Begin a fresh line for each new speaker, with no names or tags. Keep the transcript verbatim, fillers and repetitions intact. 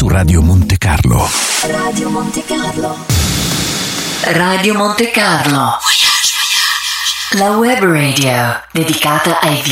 su Radio Monte Carlo.
Radio Monte Carlo.
Radio Monte Carlo. La web radio dedicata ai